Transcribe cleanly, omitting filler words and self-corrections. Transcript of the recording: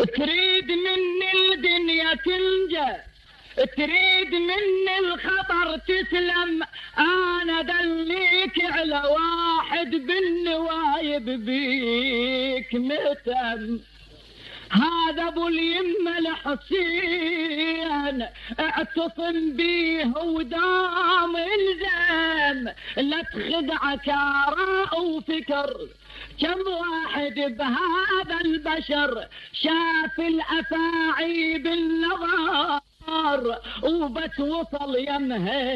تريد مني الدنيا تنجى، تريد مني الخطر تسلم، انا دليك على واحد بالنوايب بيك مهتم. هذا ابو اليمه الحسين اعتصم بيه ودام الزم، لا تخدعك آراء وفكر. كم واحد بهذا البشر شاف الافاعي بالنظر وبس وصل يمه